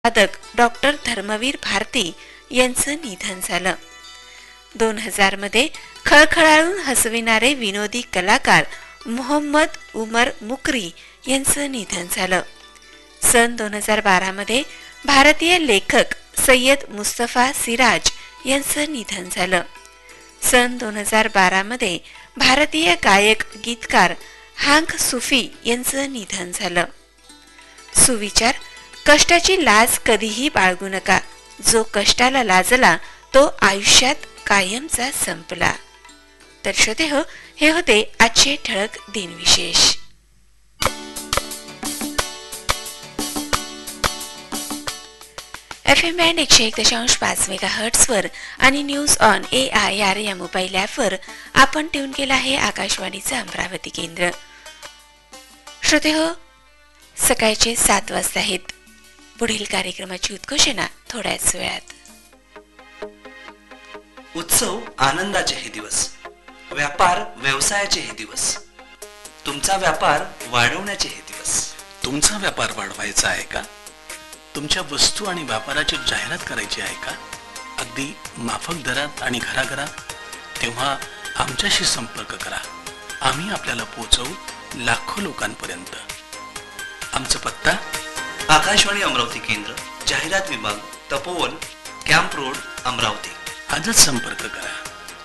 साधक डॉक्टर धर्मवीर भारती यांचं निधन झालं. 2000 मध्ये खळखळाळून हसविणारे विनोदी कलाकार मोहम्मद उमर मुकरी यांचं निधन झालं. सन 2012 मध्ये भारतीय लेखक सय्यद मुस्तफा सिराज यांचं निधन झालं. सन 2012 मध्ये भारतीय गायक गीतकार हांग सुफी यांचं निधन झालं. सुविचार: कष्टाची लाज कधीही बाळगू नका. जो कष्टाला लाजला तो आयुष्यात कायमचा संपला. तर श्रोते हो, हे होते आजचे ठळक दिनविशेष. FM बँड 101.5 मेगाहर्ट्झ वर आणि न्यूज ऑन AIR या मोबाईल ॲपवर आपण ट्यून केला आहे आकाशवाणीचं अमरावती केंद्र. श्रोते हो, सकाळचे 7 वाजता आहेत. पुढील कार्यक्रमाची उद्घोषणा थोड्याच वेळात. उत्सव आनंदाचे हे दिवस, व्यापार व्यवसायाचे हे दिवस, तुमचा व्यापार वाढवण्याचे हे दिवस. तुमचा व्यापार वाढवायचा आहे का? तुमच्या वस्तू आणि व्यापाराची जाहिरात करायची आहे का? अगदी माफक दरात आणि घराघरात? तेव्हा आमच्याशी संपर्क करा. आम्ही आपल्याला पोहोचवू लाखो लोकांपर्यंत. आमचा पत्ता: आकाशवाणी अमरावती केंद्र, जाहिरात विभाग, तपोवन, कॅम्प रोड, अमरावती. आजच संपर्क करा.